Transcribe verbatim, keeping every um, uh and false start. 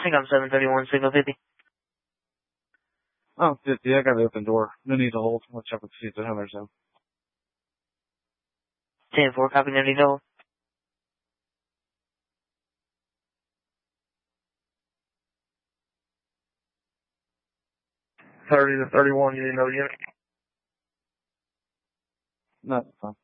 Singcom seven thirty-one, signal fifty. Oh, fifty, I got the open door. No need to hold. I'll check with see if the hammer's in. ten four, copy, no need to hold. thirty to thirty-one, you need no unit. No, that's fine.